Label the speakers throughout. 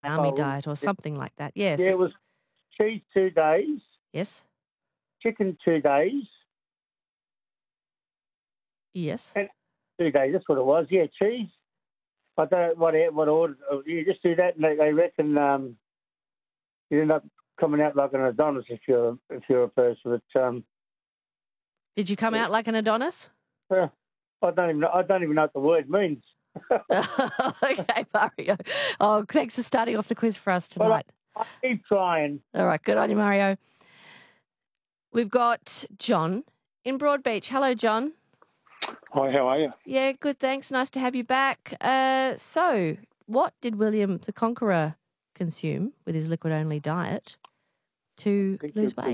Speaker 1: army diet or something like that. Yes.
Speaker 2: Yeah, it was cheese 2 days,
Speaker 1: Yes.
Speaker 2: chicken 2 days,
Speaker 1: Yes.
Speaker 2: and 2 days. That's what it was. Yeah, cheese. I don't know what order. You just do that, and they reckon you end up coming out like an Adonis if you're a person. But
Speaker 1: Did you come out like an Adonis?
Speaker 2: I don't even know what the word means.
Speaker 1: Okay, Mario. Oh, thanks for starting off the quiz for us tonight.
Speaker 2: I keep trying.
Speaker 1: All right, good on you, Mario. We've got John in Broadbeach. Hello, John.
Speaker 3: Hi, how are you?
Speaker 1: Yeah, good, thanks. Nice to have you back. So, what did William the Conqueror consume with his liquid-only diet to lose weight?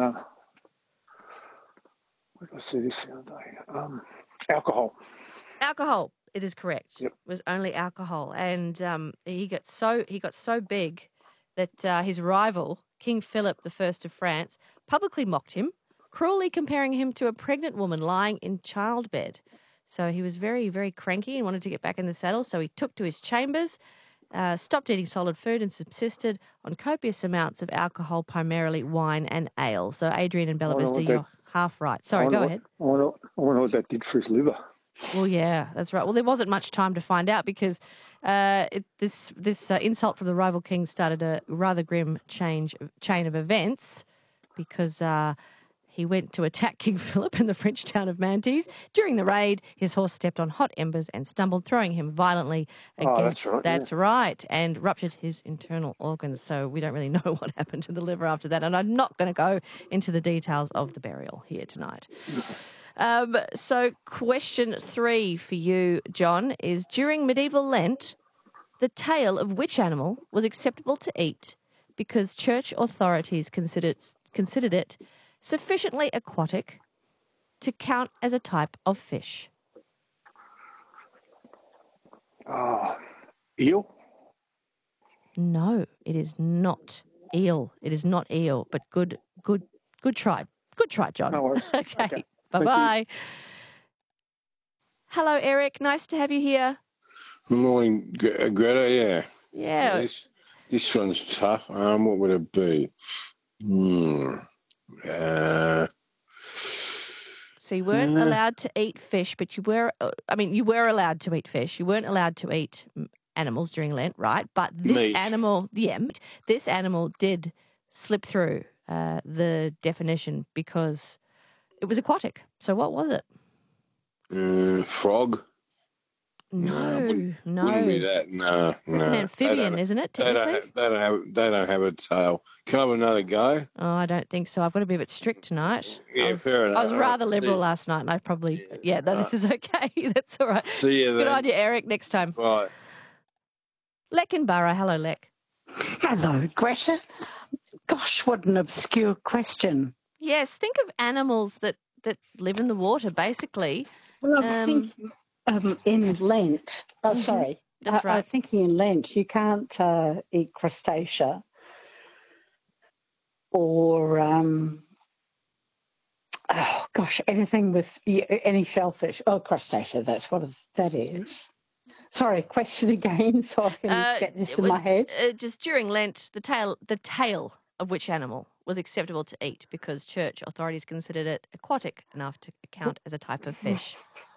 Speaker 3: Where did I see this the other day? Alcohol.
Speaker 1: Alcohol. It is correct.
Speaker 3: Yep.
Speaker 1: It was only alcohol, and he got so big that his rival, King Philip I of France, publicly mocked him, cruelly comparing him to a pregnant woman lying in childbed. So he was very, very cranky and wanted to get back in the saddle. So he took to his chambers, stopped eating solid food, and subsisted on copious amounts of alcohol, primarily wine and ale. So Adrian and Bella Vista, you're half right. Sorry, go ahead.
Speaker 3: I wonder what that did for his liver.
Speaker 1: Well, yeah, that's right. Well, there wasn't much time to find out because this insult from the rival king started a rather grim chain of events because he went to attack King Philip in the French town of Mantes. During the raid, his horse stepped on hot embers and stumbled, throwing him violently against... That's right, and ruptured his internal organs. So we don't really know what happened to the liver after that, and I'm not going to go into the details of the burial here tonight. So question 3 for you, John, is during medieval Lent, the tail of which animal was acceptable to eat because church authorities considered it sufficiently aquatic to count as a type of fish?
Speaker 3: Eel?
Speaker 1: No, it is not eel. It is not eel, but good try. Good try, John.
Speaker 3: No worries.
Speaker 1: Okay. Bye-bye. Hello, Eric. Nice to have you here.
Speaker 4: Good morning, Greta. Yeah.
Speaker 1: Yeah.
Speaker 4: This one's tough. What would it be?
Speaker 1: So you weren't allowed to eat fish, but you were allowed to eat fish. You weren't allowed to eat animals during Lent, right? But this animal did slip through the definition because it was aquatic. So what was it?
Speaker 4: Frog?
Speaker 1: No.
Speaker 4: Wouldn't be that. No.
Speaker 1: It's an amphibian, isn't it, technically?
Speaker 4: They don't have a tail. Can I have another go?
Speaker 1: Oh, I don't think so. I've got to be a bit strict tonight.
Speaker 4: Yeah, fair enough.
Speaker 1: I was rather liberal last night, and I probably... this is okay. That's all right.
Speaker 4: See you then.
Speaker 1: Good on you, Eric. Next time.
Speaker 4: Bye.
Speaker 1: Lek in Borough. Hello, Lek.
Speaker 5: Hello, Greta. Gosh, what an obscure question.
Speaker 1: Yes, think of animals that live in the water, basically.
Speaker 5: Well, I'm thinking in Lent. Sorry.
Speaker 1: That's right.
Speaker 5: I'm thinking in Lent you can't eat crustacea or, anything with any shellfish. Oh, crustacea, that's what that is. Sorry, question again so I can get this in my head.
Speaker 1: Just during Lent, the tail of which animal was acceptable to eat because church authorities considered it aquatic enough to count as a type of fish?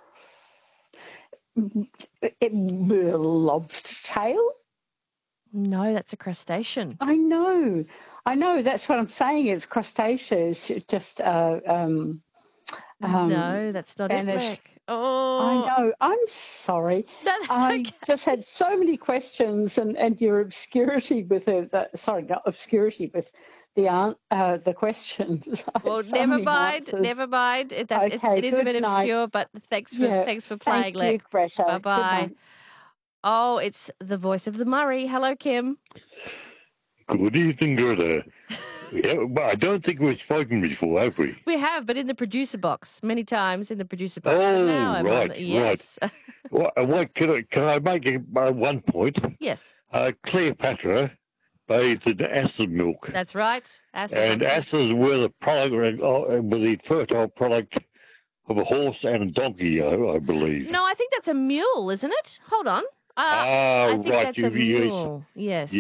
Speaker 5: Lobster tail?
Speaker 1: No, that's a crustacean.
Speaker 5: I know. That's what I'm saying. It's crustacea. It's just
Speaker 1: no, that's not it. Oh,
Speaker 5: I know. I'm sorry.
Speaker 1: No, that's
Speaker 5: I just had so many questions, and your obscurity with not obscurity with the questions.
Speaker 1: Well, never mind. It is a bit obscure, but thanks for playing, Lek. Bye bye. Oh, it's the voice of the Murray. Hello, Kim.
Speaker 6: Good evening, Greta. But I don't think we've spoken before, have we?
Speaker 1: We have, but in the producer box, many times in the producer box.
Speaker 6: Oh,
Speaker 1: right. Yes.
Speaker 6: What can I make one point?
Speaker 1: Yes.
Speaker 6: Cleopatra bathed in acid milk.
Speaker 1: That's right.
Speaker 6: Acids were the fertile product of a horse and a donkey, I believe.
Speaker 1: No, I think that's a mule, isn't it? Hold on. I think that's a mule. Yes.